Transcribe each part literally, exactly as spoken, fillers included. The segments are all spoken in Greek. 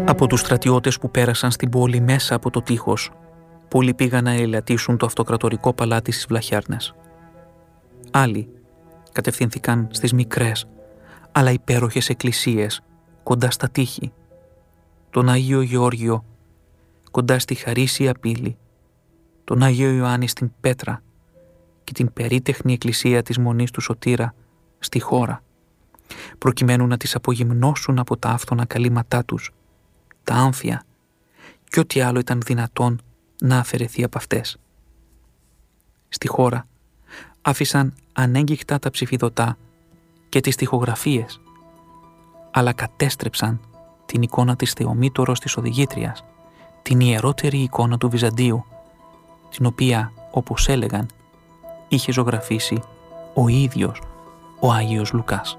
Από τους στρατιώτες που πέρασαν στην πόλη μέσα από το τείχος, πολλοί πήγαν να ελαττήσουν το αυτοκρατορικό παλάτι στις Βλαχιάρνες. Άλλοι κατευθύνθηκαν στις μικρές, αλλά υπέροχες εκκλησίες κοντά στα τείχη, τον Άγιο Γεώργιο κοντά στη Χαρίσια Πύλη, τον Άγιο Ιωάννη στην Πέτρα και την περίτεχνη εκκλησία της Μονής του Σωτήρα στη Χώρα, προκειμένου να τις απογυμνώσουν από τα άφθονα καλύματά τους, τα άμφια και ό,τι άλλο ήταν δυνατόν να αφαιρεθεί από αυτές. Στη Χώρα άφησαν ανέγκυχτα τα ψηφιδωτά και τις τοιχογραφίες, αλλά κατέστρεψαν την εικόνα της Θεομήτωρος της Οδηγήτριας, την ιερότερη εικόνα του Βυζαντίου, την οποία, όπως έλεγαν, είχε ζωγραφίσει ο ίδιος ο Άγιος Λουκάς.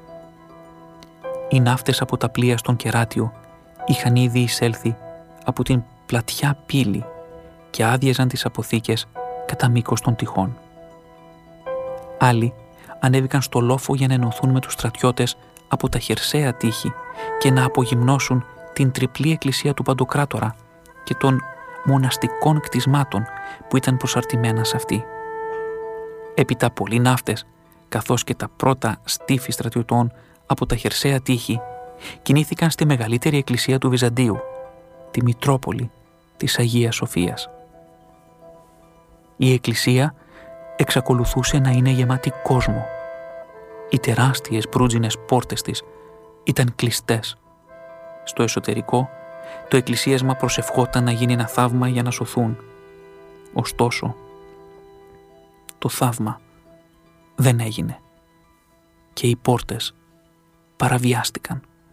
Οι ναύτες από τα πλοία στον Κεράτιο είχαν ήδη εισέλθει από την πλατιά πύλη και άδειαζαν τις αποθήκες κατά μήκος των τυχών. Άλλοι ανέβηκαν στο λόφο για να ενωθούν με τους στρατιώτες από τα χερσαία τείχη και να απογυμνώσουν την τριπλή εκκλησία του Παντοκράτορα και των μοναστικών κτισμάτων που ήταν προσαρτημένα σε αυτή. Έπειτα πολλοί ναύτες, καθώς και τα πρώτα στίφη στρατιωτών από τα χερσαία τείχη, κινήθηκαν στη μεγαλύτερη εκκλησία του Βυζαντίου, τη Μητρόπολη της Αγίας Σοφίας. Η εκκλησία εξακολουθούσε να είναι γεμάτη κόσμο. Οι τεράστιες μπρούτζινες πόρτες της ήταν κλειστές. Στο εσωτερικό, το εκκλησίασμα προσευχόταν να γίνει ένα θαύμα για να σωθούν. Ωστόσο, το θαύμα δεν έγινε και οι πόρτες παραβιάστηκαν.